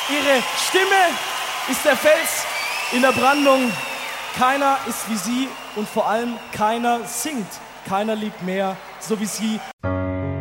Ihre Stimme ist der Fels in der Brandung. Keiner ist wie sie und vor allem keiner singt. Keiner liebt mehr so wie sie.